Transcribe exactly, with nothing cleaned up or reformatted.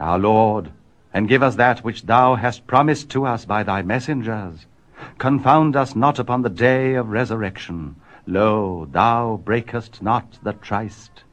Our Lord, and give us that which thou hast promised to us by thy messengers. Confound us not upon the day of resurrection. Lo, thou breakest not the tryst.